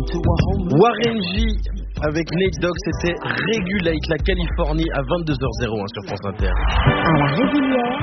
Warren G avec Nate Dogg, c'était Regulate, la Californie à 22h01 sur France Inter. À la régulière,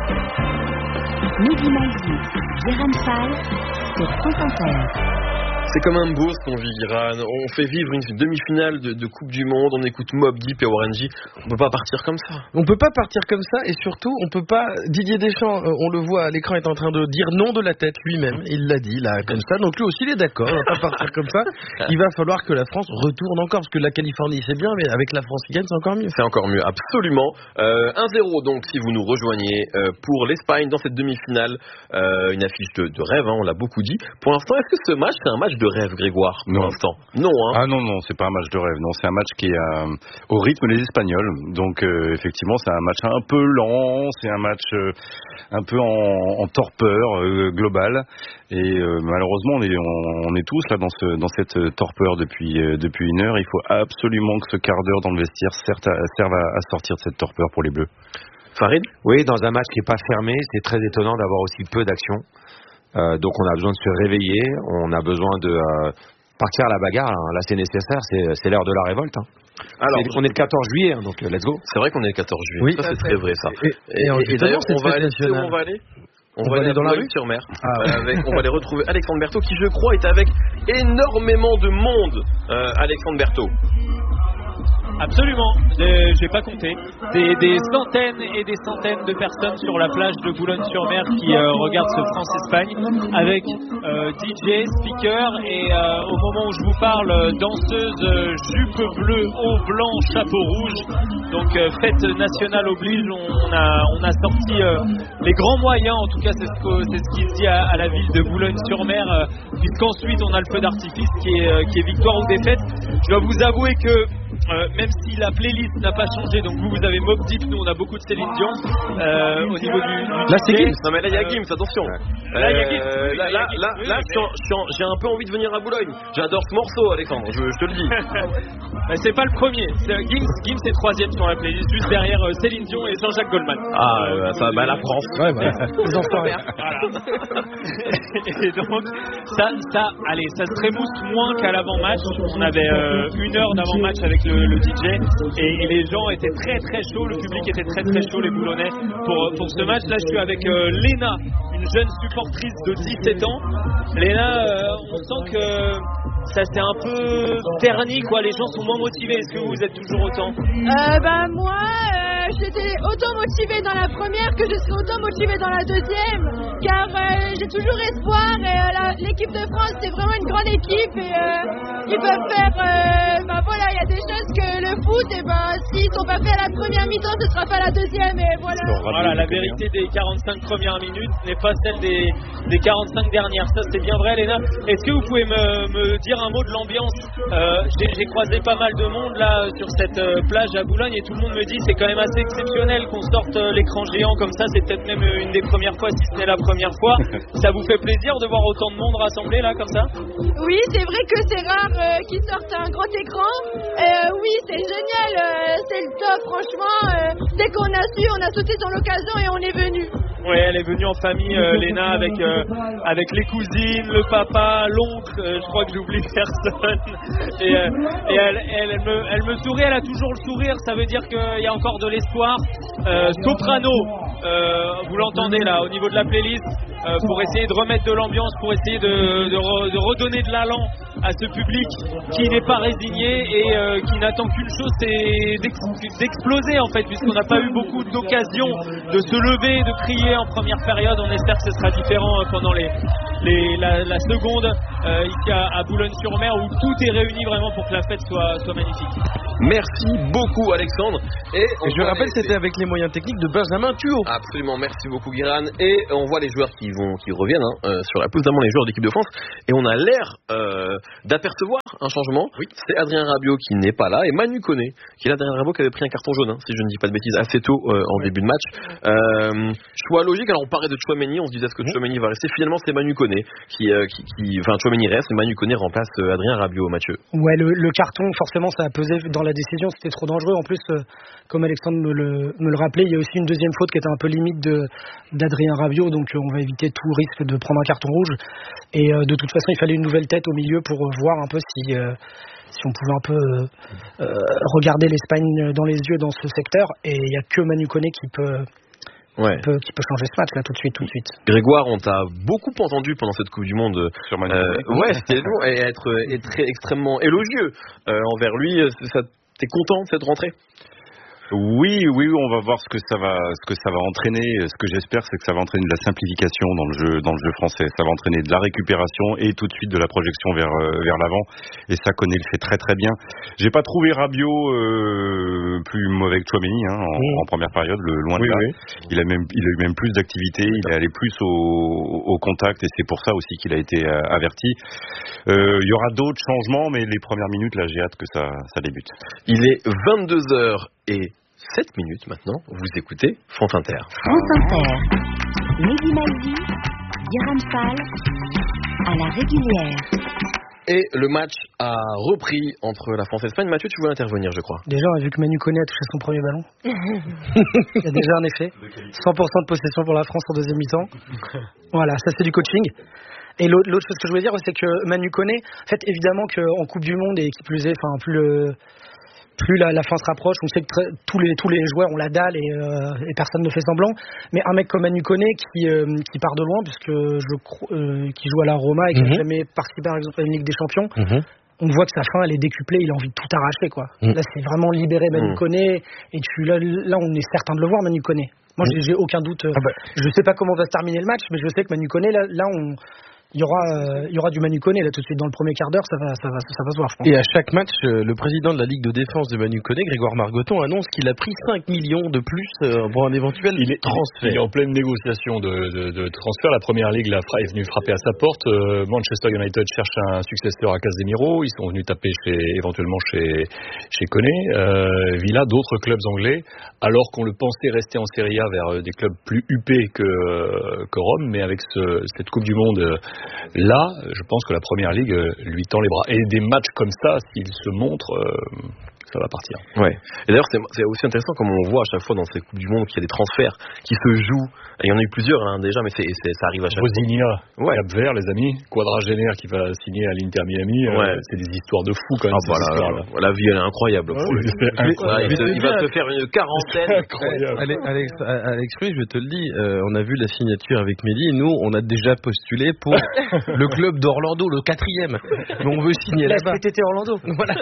Mehdi Maizi, Jérôme Fall sur France Inter. C'est comme un bourse qu'on vit, Iran. On fait vivre une demi-finale de Coupe du Monde, on écoute Mobb Deep et Warren G. On peut pas partir comme ça. On peut pas partir comme ça et surtout, on peut pas... Didier Deschamps, on le voit à l'écran, est en train de dire non de la tête lui-même. Il l'a dit là, comme ça. Donc lui aussi, il est d'accord. On va pas partir comme ça. Il va falloir que la France retourne encore parce que la Californie, c'est bien, mais avec la France qui gagne, c'est encore mieux. C'est encore mieux, absolument. 1-0 donc, si vous nous rejoignez pour l'Espagne dans cette demi-finale. Une affiche de rêve, hein, on l'a beaucoup dit. Pour l'instant, est-ce que ce match, c'est un match de rêve, Grégoire, pour l'instant? Non, hein. Ah non, c'est pas un match de rêve. Non, c'est un match qui est au rythme des Espagnols. Donc effectivement, c'est un match un peu lent, c'est un match un peu en torpeur globale. Et malheureusement, on est tous là dans cette torpeur depuis une heure. Il faut absolument que ce quart d'heure dans le vestiaire serve à sortir de cette torpeur pour les Bleus. Farid? Oui, dans un match qui n'est pas fermé, c'est très étonnant d'avoir aussi peu d'action. Donc on a besoin de se réveiller, on a besoin de partir à la bagarre. Là c'est nécessaire, c'est l'heure de la révolte. Hein. Alors, on est le 14 juillet, donc let's go. C'est vrai qu'on est le 14 juillet, oui, ça c'est très vrai ça. Et d'ailleurs, on va aller on va aller dans la rue sur mer. On va aller retrouver Alexandre Berthaud qui, je crois, est avec énormément de monde. Alexandre Berthaud. Absolument, j'ai pas compté. Des centaines et des centaines de personnes sur la plage de Boulogne-sur-Mer qui regardent ce France-Espagne avec DJ, speaker et au moment où je vous parle, danseuse, jupe bleue, haut blanc, chapeau rouge. Donc fête nationale oblige, on a sorti les grands moyens, en tout cas c'est ce qui se dit à la ville de Boulogne-sur-Mer, puisqu'ensuite on a le feu d'artifice qui est victoire ou défaite. Je dois vous avouer que même si la playlist n'a pas changé, donc vous avez Mobb Deep, nous on a beaucoup de Céline Dion au niveau du là c'est Gims. Non mais là il y a Gims, attention. Là il y a Gims. Là j'ai un peu envie de venir à Boulogne. J'adore ce morceau, Alexandre, je te le dis. C'est pas le premier, Gims est troisième sur la playlist, juste derrière Céline Dion et Jean-Jacques Goldman. La France. Ouais, voilà. Les enfants. Et donc ça se trémousse moins qu'à l'avant-match. On avait une heure d'avant-match avec le DJ et les gens étaient très très chauds, le public était très très chaud, les Boulonnais pour ce match. Là je suis avec Léna, une jeune supportrice de 17 ans. Léna, on sent que ça s'est un peu terni quoi, les gens sont moins motivés. Est-ce que vous êtes toujours autant? Moi j'étais autant motivée dans la première que je serai autant motivée dans la deuxième, car j'ai toujours espoir et l'équipe de France c'est vraiment une grande équipe et ils peuvent faire il y a des choses que le foot s'ils sont pas faits à la première mi-temps ce sera fait à la deuxième et voilà. La vérité des 45 premières minutes n'est pas celle des 45 dernières, ça c'est bien vrai. Léna, est-ce que vous pouvez me dire un mot de l'ambiance? J'ai croisé pas mal de monde là sur cette plage à Boulogne et tout le monde me dit c'est quand même assez exceptionnel qu'on sorte l'écran géant comme ça, c'est peut-être même une des premières fois si ce n'est la première fois. Ça vous fait plaisir de voir autant de monde rassemblé là comme ça? Oui, c'est vrai que c'est rare qu'ils sortent un grand écran. Oui, c'est génial, c'est le top franchement. Dès qu'on a su, on a sauté sur l'occasion et on est venu. Oui, elle est venue en famille, Léna, avec les cousines, le papa, l'oncle, je crois que j'oublie personne. Et elle me sourit, elle a toujours le sourire, ça veut dire qu'il y a encore de l'espoir. Soprano, vous l'entendez là, au niveau de la playlist, pour essayer de remettre de l'ambiance, pour essayer de redonner de l'allant à ce public qui n'est pas résigné et qui n'attend qu'une chose, c'est d'exploser en fait, puisqu'on n'a pas eu beaucoup d'occasions de se lever, de crier en première période. On espère que ce sera différent pendant la seconde ici à Boulogne-sur-Mer où tout est réuni vraiment pour que la fête soit magnifique. Merci beaucoup Alexandre. Et je rappelle c'était avec les moyens techniques de Benjamin Thuot. Absolument, merci beaucoup Guiran. Et on voit les joueurs qui reviennent sur la pelouse, notamment les joueurs d'équipe de France. Et on a l'air d'apercevoir un changement. Oui. C'est Adrien Rabiot qui n'est pas là et Manu Koné, qui est là. Adrien Rabiot qui avait pris un carton jaune, si je ne dis pas de bêtises, assez tôt en début de match. Choix logique. Alors on parlait de Tchouaméni, on se disait est-ce que Tchouaméni va rester? Finalement c'est Manu Koné Tchouaméni reste et Manu Koné remplace Adrien Rabiot, Mathieu. Ouais, le carton forcément ça a pesé dans la la décision, c'était trop dangereux. En plus, comme Alexandre me le rappelait, il y a aussi une deuxième faute qui était un peu limite d'Adrien Rabiot, donc on va éviter tout risque de prendre un carton rouge. Et de toute façon, il fallait une nouvelle tête au milieu pour voir un peu si on pouvait un peu regarder l'Espagne dans les yeux dans ce secteur. Et il n'y a que Manu Koné qui peut changer ce match là tout de suite. Grégoire, on t'a beaucoup entendu pendant cette Coupe du Monde sur Manu Koné. c'était long, et être extrêmement élogieux envers lui. T'es content de cette rentrée? Oui, on va voir ce que ça va entraîner. Ce que j'espère, c'est que ça va entraîner de la simplification dans le jeu français. Ça va entraîner de la récupération et tout de suite de la projection vers l'avant. Et ça, Koné le fait très très bien. J'ai pas trouvé Rabiot plus mauvais que Tchouaméni en première période, loin de là. Oui. Il a eu même plus d'activité. Il est allé plus au contact et c'est pour ça aussi qu'il a été averti. Il y aura d'autres changements, mais les premières minutes, là, j'ai hâte que ça débute. Il est 22h et 7 minutes maintenant, vous écoutez France Inter. France Inter, Mehdi Maizi, Guérin Fall, à la régulière. Et le match a repris entre la France et l'Espagne. Mathieu, tu voulais intervenir, je crois. Déjà, vu que Manu Koné a touché son premier ballon, il y a déjà un effet. 100% de possession pour la France en deuxième mi-temps. Voilà, ça c'est du coaching. Et l'autre chose que je voulais dire, c'est que Manu Koné, en fait, évidemment qu'en Coupe du Monde, et qui plus est, plus la fin se rapproche, on sait que tous les joueurs ont la dalle et personne ne fait semblant. Mais un mec comme Manu Koné qui part de loin, qui joue à la Roma et qui n'a jamais participé par exemple à une Ligue des Champions, on voit que sa fin elle est décuplée, il a envie de tout arracher quoi. Là c'est vraiment libérer Manu Koné et là on est certain de le voir Manu Koné. Moi j'ai aucun doute. Je sais pas comment va se terminer le match, mais je sais que Manu Koné là il y aura du Manu Koné là tout de suite dans le premier quart d'heure, ça va se voir je pense. Et à chaque match, le président de la Ligue de défense de Manu Koné, Grégoire Margoton, annonce qu'il a pris 5 millions de plus pour un éventuel transfert. Il est en pleine négociation de transfert. La première ligue est venue frapper à sa porte. Manchester United cherche un successeur à Casemiro. Ils sont venus taper éventuellement chez Koné. Villa, d'autres clubs anglais, alors qu'on le pensait rester en Serie A vers des clubs plus huppés que Rome, mais avec cette Coupe du Monde là, je pense que la première ligue lui tend les bras. Et des matchs comme ça, s'il se montre, ça va partir. Ouais. Et d'ailleurs, c'est aussi intéressant comme on voit à chaque fois dans ces Coupes du Monde qu'il y a des transferts qui se jouent. Et il y en a eu plusieurs déjà, mais ça arrive à chaque fois. Cap Vert, les amis. Quadragénaire qui va signer à l'Inter Miami. C'est des histoires de fous quand même. La vie, elle est incroyable. Il va se faire une quarantaine. Alex Ruiz, je te le dis, on a vu la signature avec Mehdi et nous, on a déjà postulé pour le club d'Orlando, le 4e. Mais on veut signer là-bas. La SPTT Orlando. Voilà.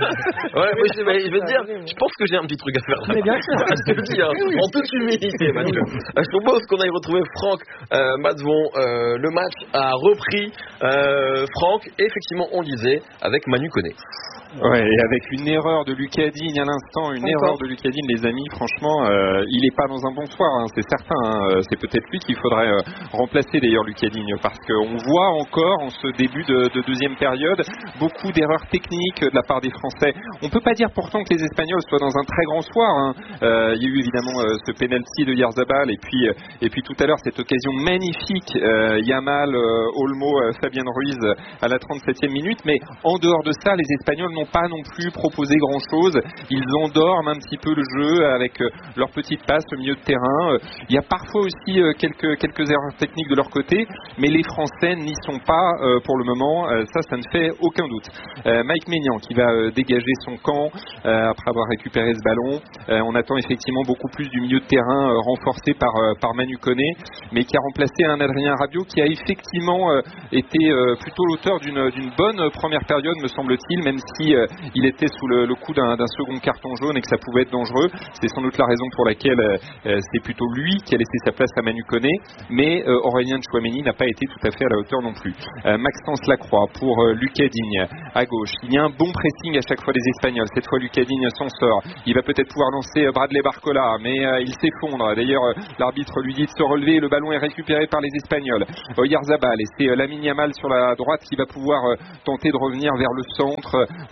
Je vais te dire, je pense que j'ai un petit truc à faire là. Mais bien sûr. Je te le dis, en toute humilité, Mathieu. Je propose qu'on aille retrouver Franck Matzvon. Le match a repris. Franck, effectivement, on disait, avec Manu Koné. Ouais, et avec une erreur de Lucas Digne à l'instant, erreur de Lucas Digne, les amis, franchement, il n'est pas dans un bon soir, c'est certain. C'est peut-être lui qu'il faudrait remplacer d'ailleurs, Lucas Digne, parce qu'on voit encore en ce début de deuxième période beaucoup d'erreurs techniques de la part des Français. On peut pas dire pourtant que les Espagnols soient dans un très grand soir. Il y a eu évidemment ce penalty de Yarzabal et puis tout à l'heure cette occasion magnifique, Yamal, Olmo, Fabien Ruiz à la 37e minute, mais en dehors de ça, les Espagnols n'ont pas non plus proposé grand chose. Ils endorment un petit peu le jeu avec leurs petites passes au milieu de terrain. Il y a parfois aussi quelques erreurs techniques de leur côté, mais les Français n'y sont pas pour le moment. Ça ne fait aucun doute. Mike Maignan qui va dégager son camp après avoir récupéré ce ballon. On attend effectivement beaucoup plus du milieu de terrain renforcé par Manu Koné, mais qui a remplacé un Adrien Rabiot qui a effectivement été plutôt l'auteur d'une bonne première période, me semble-t-il, même si il était sous le coup d'un second carton jaune et que ça pouvait être dangereux. C'est sans doute la raison pour laquelle c'est plutôt lui qui a laissé sa place à Manu Koné, mais Aurélien Tchouaméni n'a pas été tout à fait à la hauteur non plus. Maxence Lacroix pour Lucas Digne à gauche. Il y a un bon pressing à chaque fois des Espagnols. Cette fois Lucas Digne s'en sort. Il va peut-être pouvoir lancer Bradley Barcola, mais il s'effondre. D'ailleurs l'arbitre lui dit de se relever. Le ballon est récupéré par les Espagnols. Oyarzabal, et c'est Lamine Yamal sur la droite qui va pouvoir tenter de revenir vers le centre.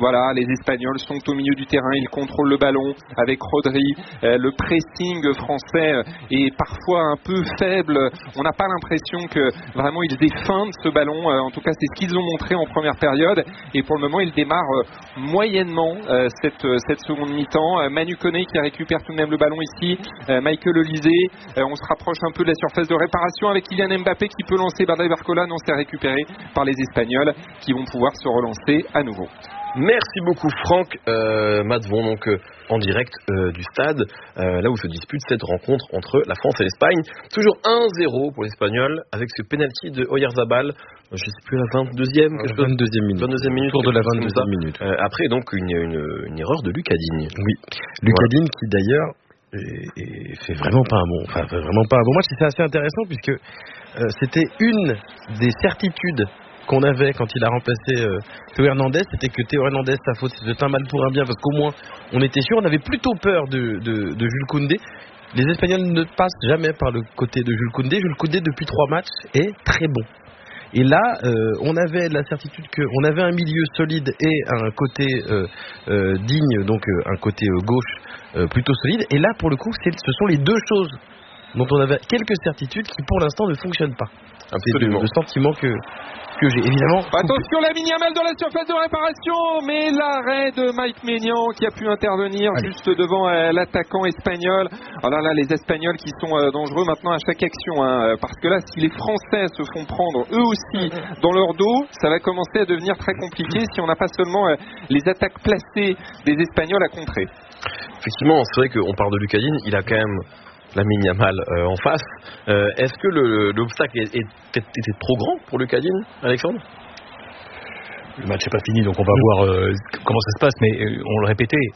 Voilà, les Espagnols sont au milieu du terrain, ils contrôlent le ballon avec Rodri. Le pressing français est parfois un peu faible. On n'a pas l'impression que vraiment ils aient faim de ce ballon. En tout cas, c'est ce qu'ils ont montré en première période. Et pour le moment, ils démarrent moyennement cette seconde mi-temps. Manu Koné qui récupère tout de même le ballon ici. Michael Olise. On se rapproche un peu de la surface de réparation avec Kylian Mbappé qui peut lancer Barcola. Non, c'est récupéré par les Espagnols qui vont pouvoir se relancer à nouveau. Merci beaucoup Franck. Matt Von, donc en direct du stade, là où se dispute cette rencontre entre la France et l'Espagne. Toujours 1-0 pour l'Espagnol avec ce penalty de Oyarzabal. Je ne sais plus, la 22e 22e minute. 22e minute. Autour de la 22e minute. Après, donc, une erreur de Lucas Digne. Oui. Lucas Digne qui d'ailleurs fait vraiment pas un bon match. C'est assez intéressant puisque c'était une des certitudes qu'on avait quand il a remplacé Théo Hernandez, c'était que Théo Hernandez, sa faute, c'était un mal pour un bien, parce qu'au moins on était sûr, on avait plutôt peur de Jules Koundé. Les Espagnols ne passent jamais par le côté de Jules Koundé. Jules Koundé, depuis 3 matchs, est très bon. Et là, on avait la certitude qu'on avait un milieu solide et un côté digne, donc un côté gauche plutôt solide. Et là, pour le coup, ce sont les deux choses dont on avait quelques certitudes qui, pour l'instant, ne fonctionnent pas. Absolument. C'est le sentiment que j'ai, évidemment. Attention, Lamine Yamal dans la surface de réparation, mais l'arrêt de Mike Maignan qui a pu intervenir juste devant l'attaquant espagnol. Alors là, les Espagnols qui sont dangereux maintenant à chaque action, parce que là, si les Français se font prendre eux aussi dans leur dos, ça va commencer à devenir très compliqué si on n'a pas seulement les attaques placées des Espagnols à contrer. Effectivement, c'est vrai qu'on parle de Lucas Digne, il a quand même Lamine Yamal en face. Est-ce que l'obstacle était trop grand pour Lucas Digne, Alexandre ? Le match n'est pas fini, donc on va voir comment ça se passe, mais on le répétait,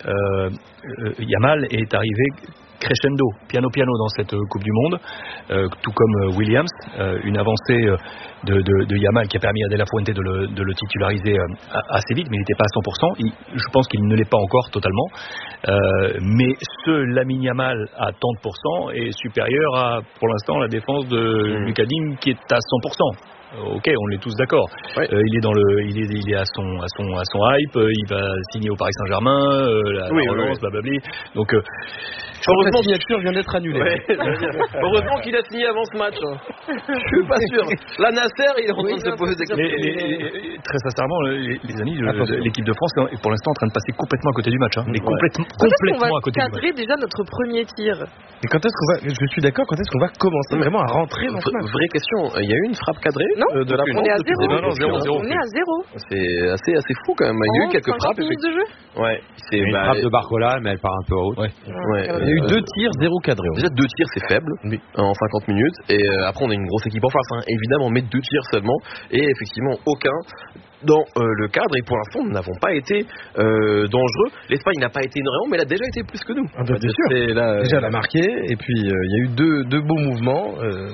Yamal est arrivé crescendo, piano dans cette Coupe du Monde, tout comme Williams, une avancée de Yamal qui a permis à De La Fuente de le titulariser assez vite, mais il n'était pas à 100%. Je pense qu'il ne l'est pas encore totalement, mais ce Lamine Yamal à tant de pourcents est supérieur à, pour l'instant, la défense de Lucas Digne qui est à 100%. Ok, on est tous d'accord. Ouais. Il est à son hype. Il va signer au Paris Saint-Germain. La relance, blablabla. Donc, heureusement, la signature vient d'être annulée. Ouais. Heureusement qu'il a signé avant ce match. Je suis pas sûr. La Nasser, il est en train de se poser des questions. Très sincèrement, les amis, l'équipe de France est pour l'instant en train de passer complètement à côté du match. Mais complètement à côté du match. Cadrer déjà notre premier tir. Et quand est-ce qu'on va, je suis d'accord, quand est-ce qu'on va commencer vraiment à rentrer dans ce match ? Vraie question. Il y a eu une frappe cadrée. Non, de la on est à 0. On est à 0. C'est assez fou quand même. Il y a eu quelques frappes. De jeu. Ouais. C'est une frappe de Barcola, mais elle part un peu haute. Ouais. Il y a eu 2 tirs, 0 cadré. Déjà 2 tirs, c'est faible en 50 minutes. Et après, on a une grosse équipe en face. Évidemment, on met 2 tirs seulement. Et effectivement, aucun dans le cadre. Et pour l'instant, nous n'avons pas été dangereux. L'Espagne n'a pas été énormément, mais elle a déjà été plus que nous. Bien sûr. Déjà, elle a marqué. Et puis, il y a eu deux beaux mouvements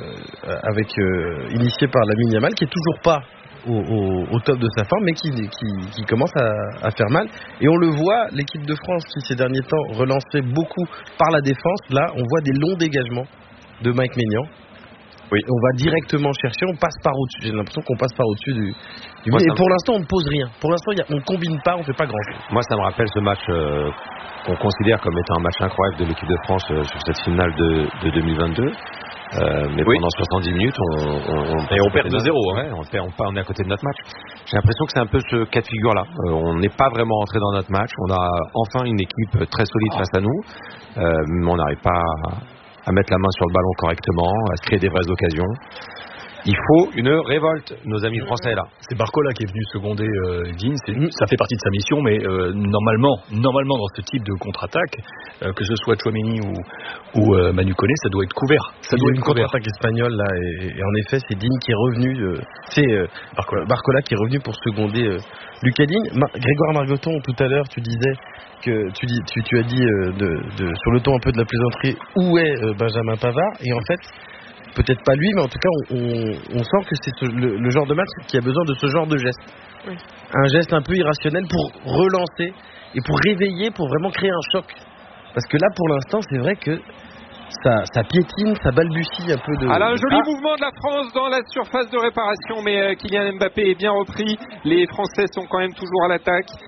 initiés par Lamine Yamal, qui est toujours pas au top de sa forme, mais qui commence à faire mal. Et on le voit, l'équipe de France qui ces derniers temps relançait beaucoup par la défense, là on voit des longs dégagements de Mike Maignan. Oui. On va directement chercher, on passe par au-dessus. J'ai l'impression qu'on passe par au-dessus du but. Et pour l'instant on ne pose rien. Pour l'instant on ne combine pas, on ne fait pas grand-chose. Moi ça me rappelle ce match qu'on considère comme étant un match incroyable de l'équipe de France sur cette finale de 2022. Mais pendant 70 minutes, on perd 2-0. On est à côté de notre match. J'ai l'impression que c'est un peu ce cas de figure-là. On n'est pas vraiment entré dans notre match. On a enfin une équipe très solide face à nous, mais on n'arrive pas à mettre la main sur le ballon correctement, à se créer des vraies occasions. Il faut une révolte, nos amis français là. C'est Barcola qui est venu seconder Digne. Ça fait partie de sa mission, mais normalement, dans ce type de contre-attaque, que ce soit Tchouaméni ou Manu Koné, ça doit être couvert. Ça doit être une contre-attaque espagnole là, et en effet, c'est Digne qui est revenu. C'est Barcola qui est revenu pour seconder Lucas Digne. Grégoire Margoton, tout à l'heure, tu disais que tu as dit sur le ton un peu de la plaisanterie, où est Benjamin Pavard, et en fait. Peut-être pas lui, mais en tout cas, on sent que c'est le genre de match qui a besoin de ce genre de geste. Oui. Un geste un peu irrationnel pour relancer et pour réveiller, pour vraiment créer un choc. Parce que là, pour l'instant, c'est vrai que ça piétine, ça balbutie un peu de... Alors, un joli mouvement de la France dans la surface de réparation, mais Kylian Mbappé est bien repris. Les Français sont quand même toujours à l'attaque.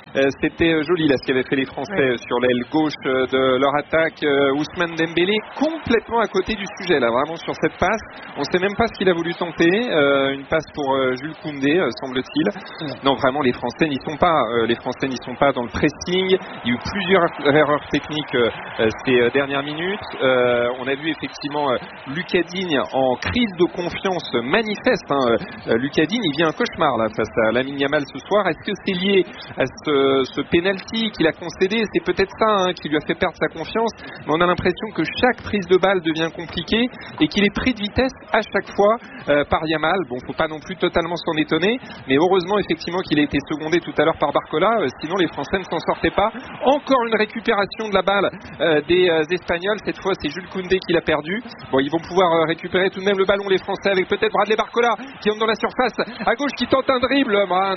C'était joli là ce qu'avaient fait les Français sur l'aile gauche de leur attaque. Ousmane Dembélé complètement à côté du sujet là, vraiment sur cette passe. On ne sait même pas ce qu'il a voulu tenter. Une passe pour Jules Koundé, semble-t-il. Non, vraiment les Français n'y sont pas. Les Français n'y sont pas dans le pressing. Il y a eu plusieurs erreurs techniques ces dernières minutes. On a vu effectivement Lucas Digne en crise de confiance manifeste. Lucas Digne, il vit un cauchemar là face à Lamine Yamal ce soir. Est-ce que c'est lié à ce penalty qu'il a concédé? C'est peut-être ça qui lui a fait perdre sa confiance. Mais on a l'impression que chaque prise de balle devient compliquée et qu'il est pris de vitesse à chaque fois par Yamal. Bon, faut pas non plus totalement s'en étonner, mais heureusement effectivement qu'il a été secondé tout à l'heure par Barcola. Sinon les Français ne s'en sortaient pas. Encore une récupération de la balle des Espagnols. Cette fois, c'est Jules Koundé qui l'a perdu. Bon, ils vont pouvoir récupérer tout de même le ballon, les Français, avec peut-être Bradley Barcola qui entre dans la surface à gauche, qui tente un dribble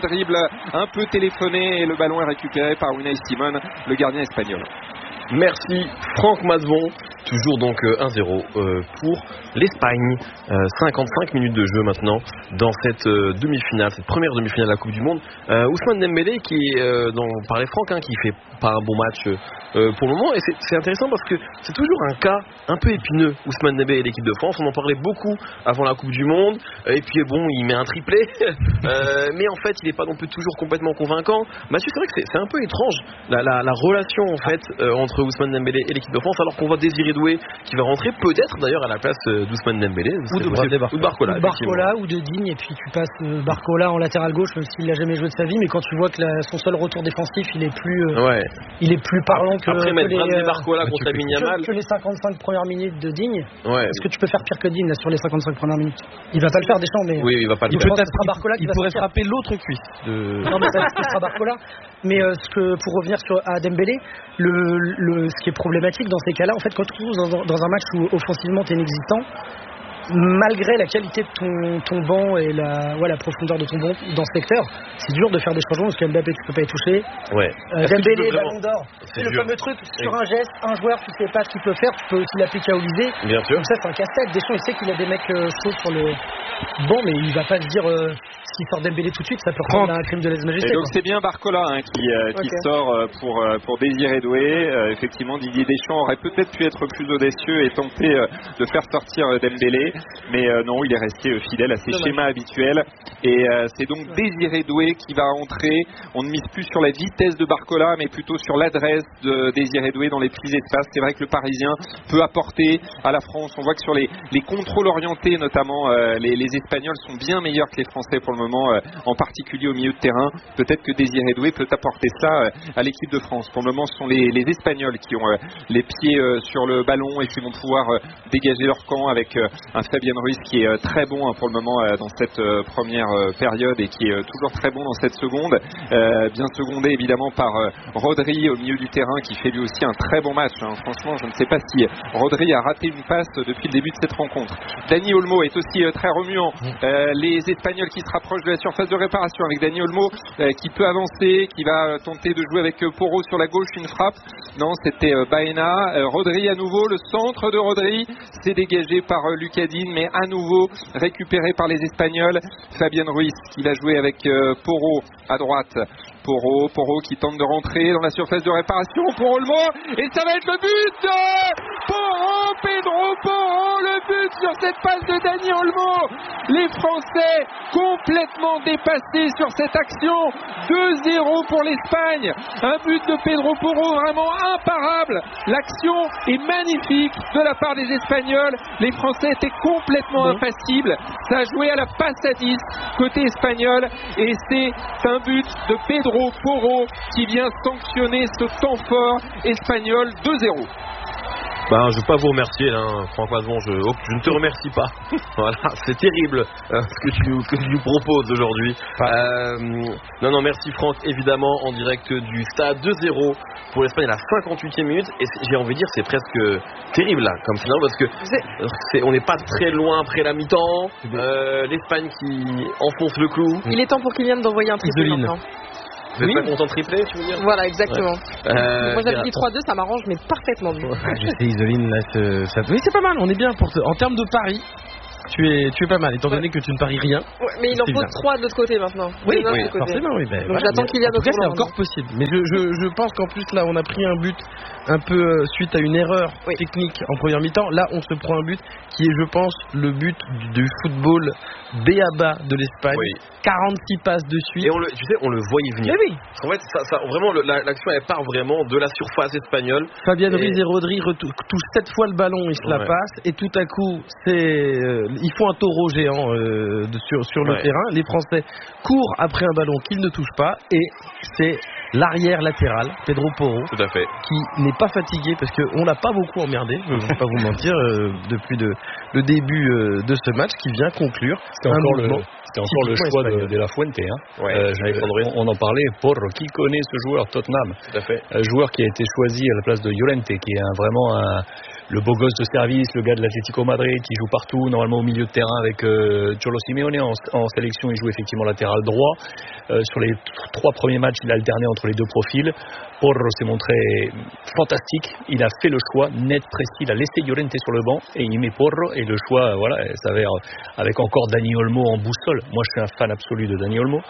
un peu téléphoné, et le ballon est récupéré par Unai Simon, le gardien espagnol. Merci Franck Mazevon. Toujours donc 1-0 pour l'Espagne. 55 minutes de jeu maintenant dans cette demi-finale, cette première demi-finale de la Coupe du Monde. Ousmane Dembélé qui dont parlait Franck, qui fait pas un bon match pour le moment, et c'est intéressant parce que c'est toujours un cas un peu épineux, Ousmane Dembélé et l'équipe de France. On en parlait beaucoup avant la Coupe du Monde, et puis bon, il met un triplé mais en fait il n'est pas non plus toujours complètement convaincant. Mathieu, c'est vrai que c'est un peu étrange la relation en fait entre Ousmane Dembélé et l'équipe de France, alors qu'on voit Désiré Doué qui va rentrer peut-être d'ailleurs à la place d'Ousmane Dembélé ou de Barcola ou de Digne, et puis tu passes Barcola en latéral gauche, même s'il n'a jamais joué de sa vie, mais quand tu vois que son seul retour défensif il est plus parlant que après mettre Bradley Barcola contre Lamine Yamal que les 55 premières minutes de Digne. Est-ce que tu peux faire pire que Digne là, sur les 55 premières minutes? Il va pas le faire, Deschamps, mais oui, il va pas le faire. Peut-être Barcola qui il pourrait frapper l'autre cuisse non, mais ça sera Barcola. Mais pour revenir à Dembélé, ce qui est problématique dans ces cas-là, en fait, quand tu joues dans un match où offensivement tu es inexistant, malgré la qualité de ton banc et la profondeur de ton banc dans ce secteur, c'est dur de faire des changements parce que Mbappé tu peux pas y toucher. Dembélé, ballon d'or, c'est le fameux truc sur un geste, un joueur tu sais pas ce qu'il peut faire, tu peux aussi l'appliquer à Olysée. Bien sûr. Donc ça c'est un casse-tête. Deschamps il sait qu'il a des mecs chauds sur le banc, mais il va pas se dire s'il sort Dembélé tout de suite, ça peut rendre un crime de lèse-majesté. Et donc c'est bien Barcola qui sort pour Désiré Doué. Effectivement, Didier Deschamps aurait peut-être pu être plus audacieux et tenter de faire sortir Dembélé, mais non, il est resté fidèle à ses schémas habituels. Et c'est donc Désiré Doué qui va entrer. On ne mise plus sur la vitesse de Barcola, mais plutôt sur l'adresse de Désiré Doué dans les petits espaces. C'est vrai que le Parisien peut apporter à la France. On voit que sur les contrôles orientés, notamment, les Espagnols sont bien meilleurs que les Français pour le moment, en particulier au milieu de terrain. Peut-être que Désiré Doué peut apporter ça à l'équipe de France. Pour le moment, ce sont les Espagnols qui ont les pieds sur le ballon et qui vont pouvoir dégager leur camp avec un Fabien Ruiz qui est très bon pour le moment dans cette première période et qui est toujours très bon dans cette seconde. Bien secondé évidemment par Rodri au milieu du terrain qui fait lui aussi un très bon match. Franchement, je ne sais pas si Rodri a raté une passe depuis le début de cette rencontre. Dani Olmo est aussi très remuant. Les Espagnols qui se rapprochent de la surface de réparation avec Dani Olmo qui peut avancer, qui va tenter de jouer avec Porro sur la gauche, une frappe. Non, c'était Baena. Rodri à nouveau, le centre de Rodri, c'est dégagé par Lucas Digne, mais à nouveau récupéré par les Espagnols. Fabien Ruiz qui va jouer avec Porro à droite. Porro qui tente de rentrer dans la surface de réparation pour Olmo, et ça va être le but de Porro, Pedro Porro, le but sur cette passe de Dani Olmo. Les Français complètement dépassés sur cette action. 2-0 pour l'Espagne, un but de Pedro Porro vraiment imparable. L'action est magnifique de la part des Espagnols. Les Français étaient complètement impassibles. Ça a joué à la passe à 10 côté espagnol, et c'est un but de Pedro Porro qui vient sanctionner ce temps fort espagnol. 2-0. Je ne veux pas vous remercier, Franck Mazevon, je ne te remercie pas. Voilà, c'est terrible ce que tu nous proposes aujourd'hui. Non, merci Franck, évidemment, en direct du stade. 2-0 pour l'Espagne à la 58e minute. Et j'ai envie de dire, c'est presque terrible là, comme final, parce que on n'est pas très loin après la mi-temps. L'Espagne qui enfonce le clou. Il est temps pour Kylian d'envoyer un triplé maintenant. Vous êtes pas content de tripler, tu veux dire? Voilà, exactement. Moi j'avais dit 3-2, ça m'arrange, mais parfaitement. Je sais, Isoline, là, oui, c'est pas mal, on est bien en termes de paris. tu es pas mal, étant donné que tu ne paries rien. Ouais, mais il en faut 3 de l'autre côté maintenant. Oui, forcément. Oui, ben, donc j'attends qu'il y ait en tout cas, c'est encore possible. Mais je pense qu'en plus, là, on a pris un but un peu suite à une erreur technique en première mi-temps. Là, on se prend un but qui est, je pense, le but du football B.A.B.A. de l'Espagne. 46 passes de suite. Et on le voyait venir. Mais oui. En fait, vraiment, l'action, elle part vraiment de la surface espagnole. Fabien Ruiz et Rodri touchent 7 fois le ballon, ils se la passent. Et tout à coup, ils font un taureau géant sur le terrain. Les Français courent après un ballon qu'ils ne touchent pas. Et c'est l'arrière latéral, Pedro Porro, tout à fait, qui n'est pas fatigué parce qu'on l'a pas beaucoup emmerdé, je ne vais pas vous mentir, depuis le début de ce match, qui vient conclure. C'était encore le choix de La Fuente. On en parlait, Porro, qui connaît ce joueur, Tottenham. Tout à fait. Un joueur qui a été choisi à la place de Llorente, qui est vraiment le beau gosse de service, le gars de l'Atlético Madrid, qui joue partout, normalement au milieu de terrain avec Cholo Simeone. En sélection, il joue effectivement latéral droit. Sur les 3 premiers matchs, il a alterné entre les 2 profils. Porro s'est montré fantastique. Il a fait le choix net, précis. Il a laissé Llorente sur le banc et il met Porro. Et le choix, s'avère avec encore Dani Olmo en boussole. Moi, je suis un fan absolu de Dani Olmo.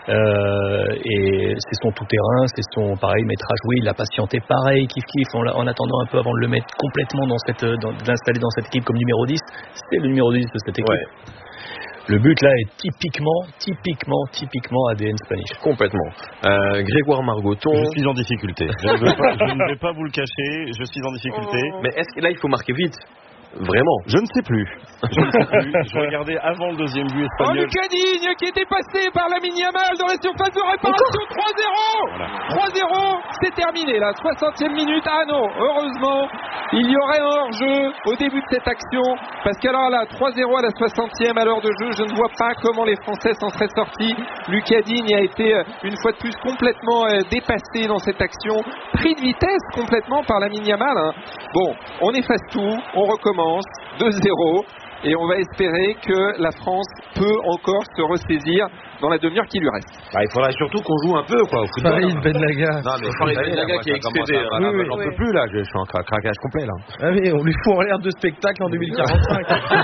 Et c'est son tout-terrain, c'est son pareil maître à jouer. Il a patienté pareil, kiff en attendant un peu avant de le mettre complètement de l'installer dans cette équipe comme numéro 10. C'était le numéro 10 de cette équipe. Le but là est typiquement ADN Spanish. Complètement. Grégoire Margoton. Je suis en difficulté. Je ne vais pas vous le cacher. Je suis en difficulté. Mais est-ce que là il faut marquer vite? Vraiment? Je ne sais plus. Je regardais avant le deuxième but espagnol. Lucas Digne qui était passé par Lamine Yamal dans la surface de réparation. 3-0. C'est terminé là. 60e minute. Ah non, heureusement, il y aurait un hors-jeu au début de cette action. Parce qu'alors là, 3-0 à la 60e à l'heure de jeu. Je ne vois pas comment les Français s'en seraient sortis. Lucas Digne a été une fois de plus complètement dépassé dans cette action. Pris de vitesse complètement par Lamine Yamal. Bon, on efface tout. On recommence. 2-0 et on va espérer que la France peut encore se ressaisir dans la demi-heure qui lui reste. Il faudrait surtout qu'on joue un peu au football. Farid Benlaga. Farid Benlaga qui est excédé. J'en peux plus là, je suis en craquage complet là. Ah oui, on lui fout en l'air de spectacle en 2045.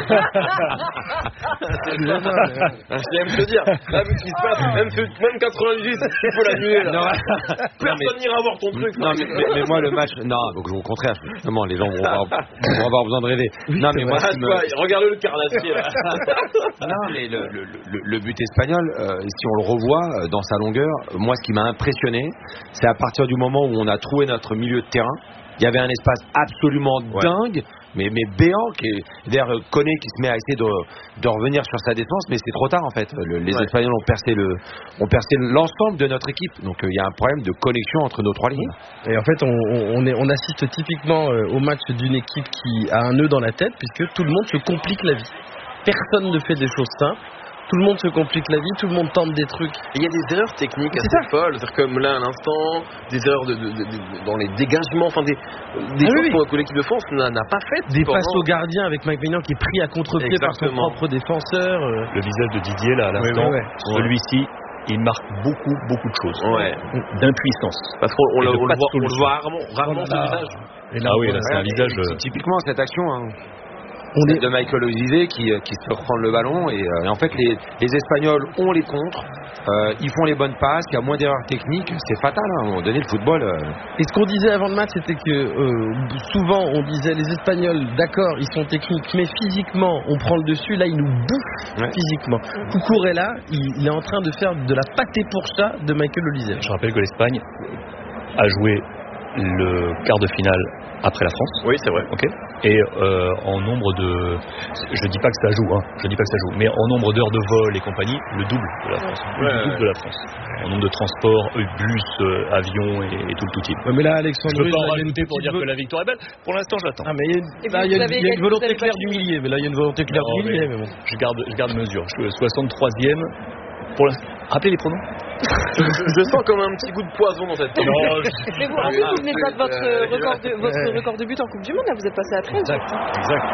C'est même te dire, là vu ce qui se passe, même 98, tu peux l'annuler là. Personne n'ira voir ton truc. Non mais moi le match, au contraire, justement les gens vont avoir besoin de rêver. Non mais moi regarde le carnassier là. Non mais le but espagnol, si on le revoit dans sa longueur, moi ce qui m'a impressionné, c'est à partir du moment où on a trouvé notre milieu de terrain, il y avait un espace absolument dingue, mais béant, d'ailleurs Koné qui se met à essayer de revenir sur sa défense, mais c'est trop tard en fait. Les Espagnols ont percé l'ensemble de notre équipe, donc il y a un problème de connexion entre nos 3 lignes. Et en fait on assiste typiquement au match d'une équipe qui a un nœud dans la tête, puisque tout le monde se complique la vie. Personne ne fait des choses simples. Tout le monde se complique la vie, tout le monde tente des trucs. Il y a des erreurs techniques assez folles, c'est-à-dire comme là à l'instant, des erreurs dans les dégagements, enfin des choses que l'équipe de France n'a pas faites. Des passes au gardien avec Mike Maignan qui est pris à contre-pied par son propre défenseur. Le visage de Didier là à l'instant, celui-ci, il marque beaucoup de choses. D'impuissance. Parce qu'on le voit rarement ce visage. Et là, là c'est un visage. Typiquement cette action. De Michael Olise qui se reprend le ballon et en fait les Espagnols ont les contres, ils font les bonnes passes, il y a moins d'erreurs techniques, c'est fatal à un moment donné le football. Et ce qu'on disait avant le match, c'était que souvent on disait les Espagnols, d'accord, ils sont techniques, mais physiquement on prend le dessus, là ils nous bouffent physiquement. Cucurella, il est en train de faire de la pâté pour chat de Michael Olise. Je rappelle que l'Espagne a joué le quart de finale après la France. Oui, c'est vrai. Ok. Et en nombre de, je dis pas que ça joue, mais en nombre d'heures de vol et compagnie, le double de la France. Le double de la France. En nombre de transports, bus, avions et tout le tout-type. Ouais, mais là, Alexandre, je peux pas en rajouter pour dire que la victoire est belle. Pour l'instant, j'attends. Ah, mais il y a une volonté claire d'humilier. Mais là, il y a une volonté claire d'humilier. Mais bon. Je garde mesure. Je suis 63e. Rappelez les pronoms. Je sens comme un petit goût de poison dans cette table. Mais vous vous souvenez pas de votre record de but en Coupe du Monde, là vous êtes passé à 13. Exact.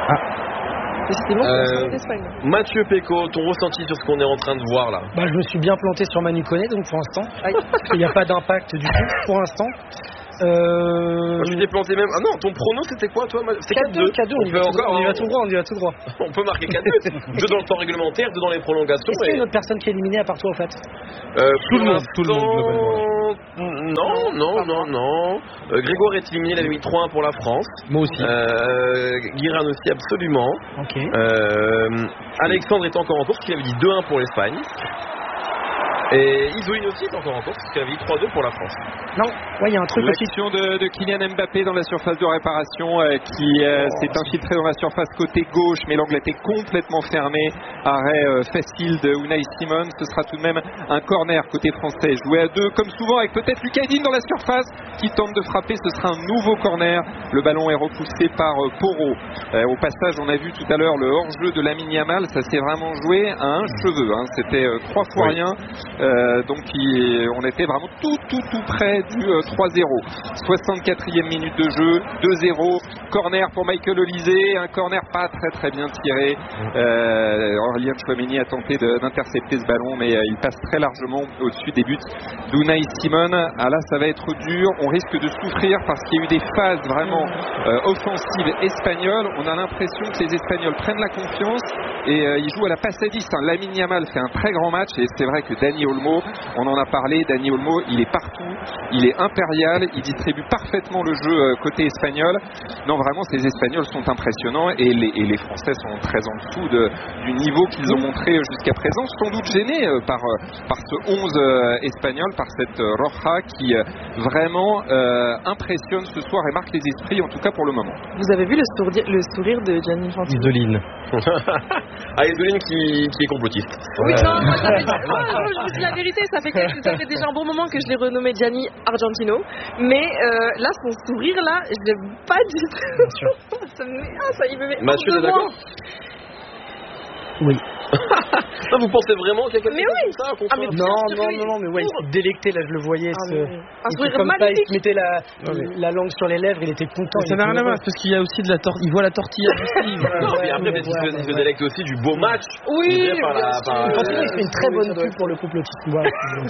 Et c'était long d'Espagne. Mathieu Pécaud, ton ressenti sur ce qu'on est en train de voir là? Je me suis bien planté sur Manu Koné, donc pour l'instant. Il n'y a pas d'impact du tout pour l'instant. Moi, je t'ai planté même. Ah non, ton prono c'était quoi toi? C'était 4-2. 4-2, on y va tout droit. On peut marquer 4-2. 2 dans le temps réglementaire, 2 dans les prolongations. Est-ce qu'il y a une autre personne qui est éliminée à part toi en fait? Tout le monde globalement. Non. Grégoire est éliminé, il avait mis 3-1 pour la France. Moi aussi. Guiran aussi, absolument. Ok. Alexandre est encore en course, il avait dit 2-1 pour l'Espagne. Et Isoline aussi est encore en course, parce qu'il avait dit 3-2 pour la France. Non, ouais, il y a un truc aussi. L'action de Kylian Mbappé dans la surface de réparation qui s'est infiltré dans la surface côté gauche, mais l'angle était complètement fermé. Arrêt facile de Unai Simon. Ce sera tout de même un corner côté français. Joué à 2, comme souvent, avec peut-être Lucadine dans la surface qui tente de frapper. Ce sera un nouveau corner. Le ballon est repoussé par Porro. Au passage, on a vu tout à l'heure le hors-jeu de Lamine Yamal. Ça s'est vraiment joué à un cheveu. C'était 3 fois rien. Donc on était vraiment tout près du 3-0. 64e minute de jeu, 2-0, corner pour Michael Olise, un corner pas très bien tiré. Aurélien Tchouaméni a tenté d'intercepter ce ballon, mais il passe très largement au-dessus des buts d'Unai Simon. Ah là, ça va être dur, on risque de souffrir parce qu'il y a eu des phases vraiment offensives espagnoles. On a l'impression que les Espagnols prennent la confiance et ils jouent à la passe à 10. Lamine Yamal fait un très grand match et c'est vrai que Dani Olmo, on en a parlé, Dani Olmo, il est partout, il est impérial, il distribue parfaitement le jeu côté espagnol. Non, vraiment, ces Espagnols sont impressionnants et les Français sont très en dessous du niveau qu'ils ont montré jusqu'à présent, sans doute gênés par ce 11 espagnol, par cette Roja qui vraiment impressionne ce soir et marque les esprits, en tout cas pour le moment. Vous avez vu le sourire de Gianni Infantino? Isoline. Isoline qui est complotiste. Oui, non, moi je vous dis la vérité, ça fait déjà un bon moment que je l'ai renommé Gianni Argentino, mais là son sourire là, je l'aime pas du tout. Il me met Mathieu, t'es d'accord? Oui. Non, vous pensez vraiment qu'il y a quelqu'un comme ça Non, mais ouais, il s'est délecté, là, je le voyais. Un sourire comme ça, il magnifique. se mettait la langue sur les lèvres, il était content. Ça n'a rien à voir, parce qu'il y a aussi de la tortille. Il voit la tortilla aussi. Non, et après, il se délecte aussi du beau match. Oui, il fait une très bonne pub pour le couplotiste. Moi,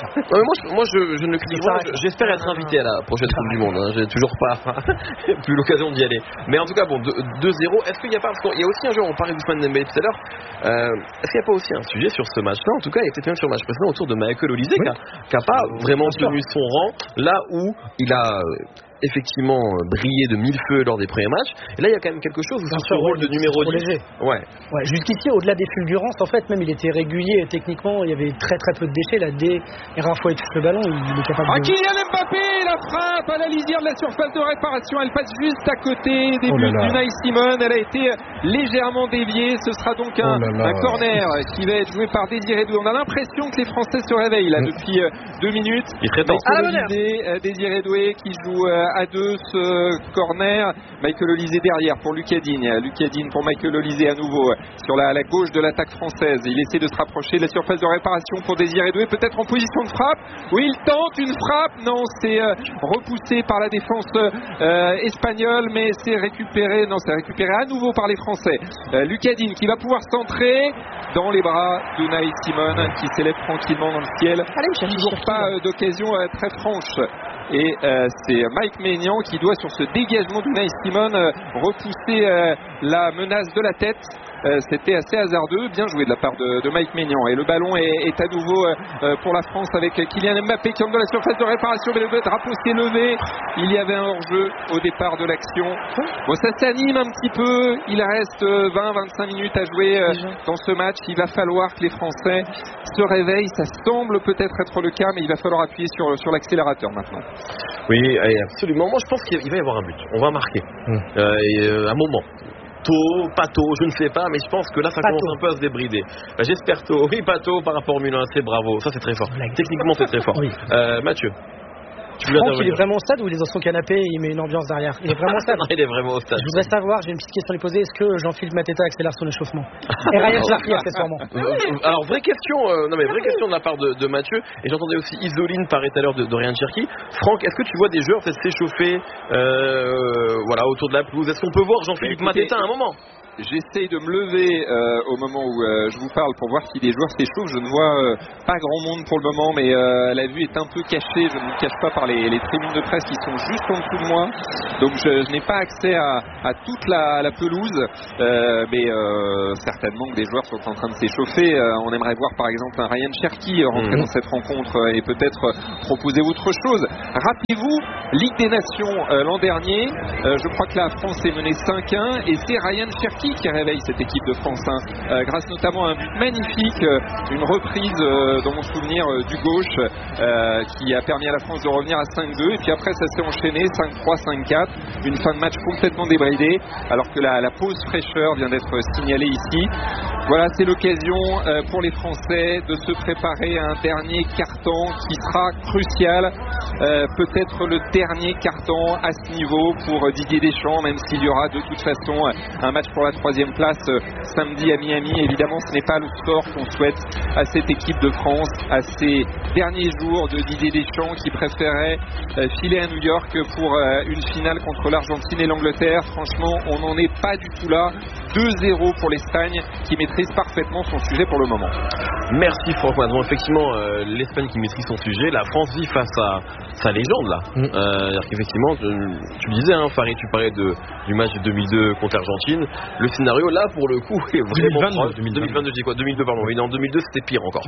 je ne le critique pas. J'espère être invité à la prochaine Coupe du Monde. J'ai toujours pas eu l'occasion d'y aller. Mais en tout cas, bon, 2-0. Est-ce qu'il n'y a pas, parce qu'il y a aussi un joueur, on parlait d'Ousmane Dembélé tout à l'heure. Est-ce qu'il n'y a pas aussi un sujet sur ce match-là? En tout cas, il était même sur le match précédent autour de Michael Olise, qui n'a pas vraiment tenu son rang, là où il a effectivement brillé de mille feux lors des premiers matchs. Et là, il y a quand même quelque chose sur ce rôle de numéro 10. Ouais, jusqu'ici, au-delà des fulgurances, en fait, même il était régulier techniquement, il y avait très peu de déchets. Là, dès une fois il touche le ballon, il est capable de... Kylian Mbappé, la frappe à la lisière de la surface de réparation, elle passe juste à côté des buts d'Unai Simon. Elle a été légèrement déviée. Ce sera donc un corner qui va être joué par Désiré Doué. On a l'impression que les Français se réveillent là depuis 2 minutes. Il est très temps. Désiré Doué qui joue à 2 ce corner. Michael Olise derrière pour Lucadine pour Michael Olise à nouveau sur la gauche de l'attaque française. Il essaie de se rapprocher de la surface de réparation pour Désiré Doué, peut-être en position de frappe. Oui, il tente une frappe. Non, c'est repoussé par la défense espagnole, mais c'est récupéré à nouveau par les Français. Lucadine qui va pouvoir centrer dans les bras d'Unai Simon qui s'élève tranquillement dans le ciel. Toujours pas d'occasion très franche. Et c'est Mike Maignan qui doit, sur ce dégagement d'Unai Simon, repousser la menace de la tête. C'était assez hasardeux, bien joué de la part de Mike Maignan. Et le ballon est à nouveau pour la France avec Kylian Mbappé qui entre dans la surface de réparation, mais le drapeau s'est levé. Il y avait un hors-jeu au départ de l'action. Bon, ça s'anime un petit peu. Il reste 20-25 minutes à jouer dans ce match. Il va falloir que les Français se réveillent. Ça semble peut-être être le cas, mais il va falloir appuyer sur l'accélérateur maintenant. Oui, absolument. Moi, je pense qu'il va y avoir un but. On va marquer. Un moment. Tôt, pas tôt, je ne sais pas, mais je pense que là ça commence un peu à se débrider. J'espère tôt, oui, pas tôt par rapport au Milan, c'est bravo, ça c'est très fort. Techniquement c'est très fort. Oui. Mathieu, Franck, il est vraiment au stade ou il est dans son canapé et il met une ambiance derrière? Il est vraiment au stade. Il est vraiment au stade. Je voudrais savoir, j'ai une petite question à lui poser, est-ce que Jean-Philippe Mateta accélère son échauffement? Et Ryan Cherki accessoirement. Alors vraie question de la part de Mathieu, et j'entendais aussi Isoline parler tout à l'heure de Ryan Cherki. Franck, est-ce que tu vois des joueurs peut-être s'échauffer autour de la pelouse? Est-ce qu'on peut voir Jean-Philippe Mateta à un moment? J'ai j'essaye de me lever au moment où je vous parle pour voir si les joueurs s'échauffent. Je ne vois pas grand monde pour le moment, mais la vue est un peu cachée. Je ne me cache pas par les tribunes de presse qui sont juste en dessous de moi. Donc je n'ai pas accès à toute la pelouse, mais certainement que des joueurs sont en train de s'échauffer. On aimerait voir par exemple un Ryan Cherki rentrer dans cette rencontre et peut-être proposer autre chose. Rappelez-vous, Ligue des Nations l'an dernier, je crois que la France est menée 5-1 et c'est Ryan Cherki qui réveille cette équipe de France, grâce notamment à un but magnifique, une reprise dans mon souvenir du gauche qui a permis à la France de revenir à 5-2 et puis après ça s'est enchaîné 5-3, 5-4, une fin de match complètement débridée alors que la pause fraîcheur vient d'être signalée ici. Voilà, c'est l'occasion pour les Français de se préparer à un dernier carton qui sera crucial, peut-être le dernier carton à ce niveau pour Didier Deschamps, même s'il y aura de toute façon un match pour la 3e place samedi à Miami. Évidemment, ce n'est pas le score qu'on souhaite à cette équipe de France, à ces derniers jours de Didier Deschamps qui préférait filer à New York pour une finale contre l'Argentine et l'Angleterre. Franchement, on n'en est pas du tout là. 2-0 pour l'Espagne qui maîtrise parfaitement son sujet pour le moment. Merci Franck Madron. Effectivement, l'Espagne qui maîtrise son sujet, la France vit face à sa légende là. C'est-à-dire qu'effectivement, tu le disais, Farid, tu parlais du match de 2002 contre l'Argentine. Le scénario là, pour le coup, est vraiment 2022, je dis quoi 2002, pardon. Oui, en 2002, c'était pire encore.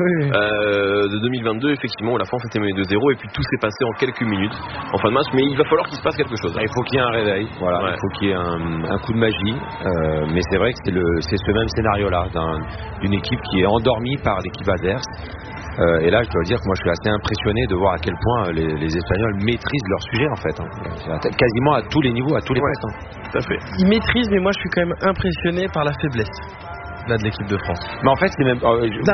De 2022, effectivement, la France était menée 2-0 et puis tout s'est passé en quelques minutes en fin de match. Mais il va falloir qu'il se passe quelque chose. Il faut qu'il y ait un réveil. Voilà. Il faut qu'il y ait un coup de magie. Mais c'est vrai que c'est ce même scénario-là d'une équipe qui est endormie par l'équipe adverse. Et là, je dois dire que moi, je suis assez impressionné de voir à quel point les Espagnols maîtrisent leur sujet, en fait. Quasiment à tous les niveaux, à tous les postes. Tout à fait. Ils maîtrisent, mais moi, je suis quand même impressionné par la faiblesse là, de l'équipe de France. Mais en fait, c'est même.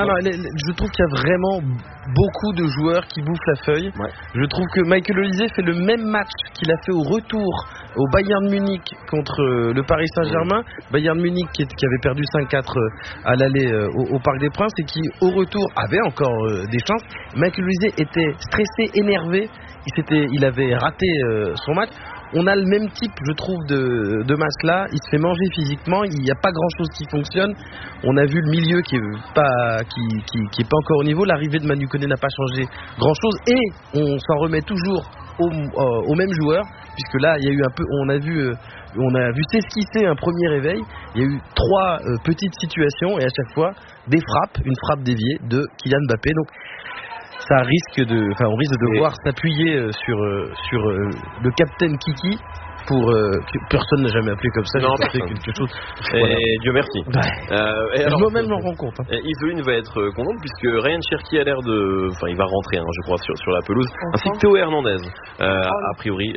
Je trouve qu'il y a vraiment beaucoup de joueurs qui bouffent la feuille. Je trouve que Michael Olise fait le même match qu'il a fait au retour au Bayern Munich contre le Paris Saint-Germain. Bayern Munich qui avait perdu 5-4 à l'aller au Parc des Princes et qui au retour avait encore des chances. Michael Olise était stressé, énervé. Il avait raté son match. On a le même type, je trouve, de match là. Il se fait manger physiquement. Il n'y a pas grand-chose qui fonctionne. On a vu le milieu qui est pas encore au niveau. L'arrivée de Manu Koné n'a pas changé grand-chose. Et on s'en remet toujours au même joueur, puisque là, il y a eu un peu. On a vu s'esquisser un premier réveil. Il y a eu 3 petites situations et à chaque fois des frappes, une frappe déviée de Kylian Mbappé. Donc on risque de devoir s'appuyer sur le capitaine Kiki pour personne n'a jamais appelé comme ça. Non, j'ai fait quelque chose. Et Dieu merci. Moi-même j'en rends compte. Isoline va être contente puisque Ryan Cherki a l'air de, il va rentrer, je crois, sur la pelouse, ainsi que Théo Hernandez. A priori,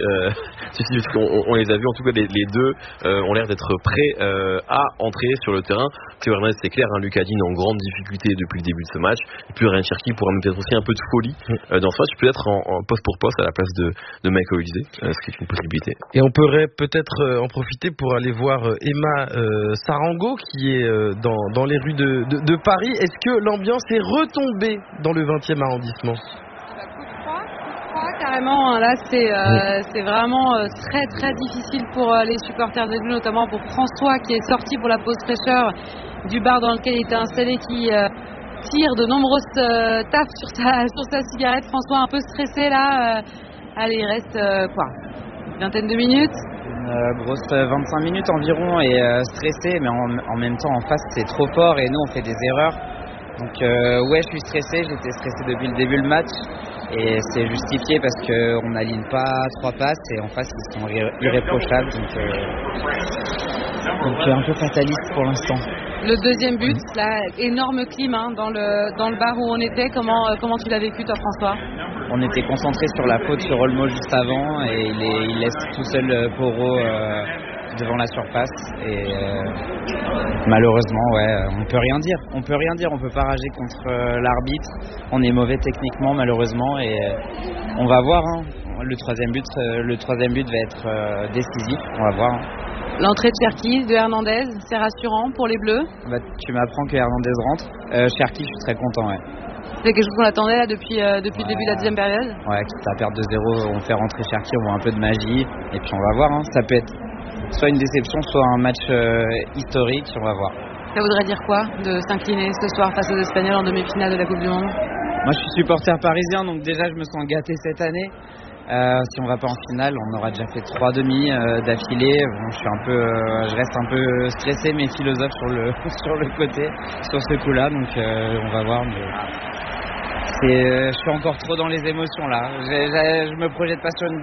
on les a vus en tout cas les deux ont l'air d'être prêts à entrer sur le terrain. Théo Hernandez, c'est clair, Lucas Digne en grande difficulté depuis le début de ce match. Et puis Ryan Cherki pourra peut-être aussi un peu de folie dans ce match, peut-être en poste pour poste à la place de Michael Olise, ce qui est une possibilité. Et on pourrait peut-être en profiter pour aller voir Emma Sarango qui est dans les rues de Paris. Est-ce que l'ambiance est retombée dans le 20e arrondissement ? Carrément, là c'est vraiment très très difficile pour les supporters des Bleus, notamment pour François qui est sorti pour la pause fraîcheur du bar dans lequel il était installé, qui tire de nombreuses taffes sur sa cigarette. François un peu stressé là. Allez, il reste une vingtaine de minutes. Grosse 25 minutes environ et stressé, mais en même temps en face c'est trop fort et nous on fait des erreurs. Donc je suis stressé, j'étais stressé depuis le début du match et c'est justifié parce qu'on n'aligne pas 3 passes et en face ils sont irréprochables, donc un peu fataliste pour l'instant. Le deuxième but, là, énorme clim dans le bar où on était. Comment tu l'as vécu toi, François ? On était concentré sur la faute sur Olmo juste avant et il laisse tout seul Porro devant la surface et malheureusement on peut rien dire, on peut pas rager contre l'arbitre, on est mauvais techniquement malheureusement et on va voir le troisième but va être décisif, on va voir. L'entrée de Cherki, de Hernandez, c'est rassurant pour les Bleus. Tu m'apprends que Hernandez rentre. Cherki, je suis très content. C'est quelque chose qu'on attendait là depuis le début de la deuxième période. Quitte à perdre 2-0, on fait rentrer Cherki, on voit un peu de magie et puis on va voir. Ça peut être soit une déception, soit un match historique, on va voir. Ça voudrait dire quoi de s'incliner ce soir face aux Espagnols en demi-finale de la Coupe du Monde? Moi je suis supporter parisien, donc déjà je me sens gâté cette année. Si on va pas en finale, on aura déjà fait 3 demi d'affilée. Bon, je reste un peu stressé mais philosophe sur le côté, sur ce coup-là, donc on va voir. Mais je suis encore trop dans les émotions là. Je me projette pas sur une